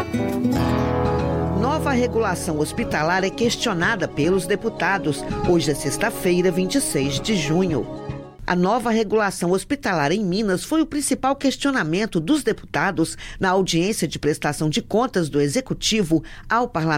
Nova regulação hospitalar é questionada pelos deputados. Hoje é sexta-feira, 26 de junho. A nova regulação hospitalar em Minas foi o principal questionamento dos deputados na audiência de prestação de contas do Executivo ao Parlamento.